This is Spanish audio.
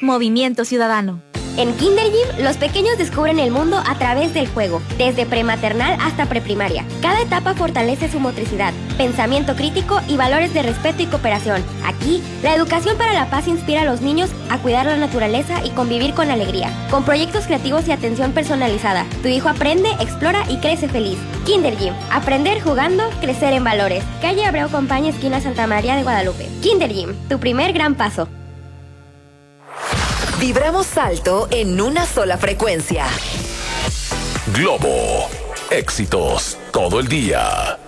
Movimiento Ciudadano. En Kinder Gym, los pequeños descubren el mundo a través del juego, desde prematernal hasta preprimaria. Cada etapa fortalece su motricidad, pensamiento crítico y valores de respeto y cooperación. Aquí, la educación para la paz inspira a los niños a cuidar la naturaleza y convivir con alegría. Con proyectos creativos y atención personalizada, tu hijo aprende, explora y crece feliz. Kinder Gym, aprender jugando, crecer en valores. Calle Abreu Compañía, esquina Santa María de Guadalupe. Kinder Gym, tu primer gran paso. Vibramos alto en una sola frecuencia. Globo. Éxitos todo el día.